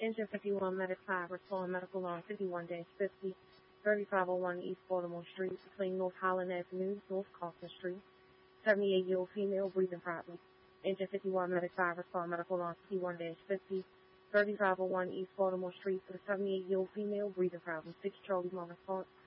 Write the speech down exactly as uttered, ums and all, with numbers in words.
Engine fifty-one Medic five, respond medical line fifty-one dash fifty, thirty-five oh one East Baltimore Street, between North Highland Avenue, North Carson Street. seventy-eight-year-old female, breathing problem. Engine fifty-one Medic five, respond medical line fifty-one dash fifty, thirty-five oh one East Baltimore Street, for the seventy-eight-year-old female, breathing problem. six Charlie Mom response.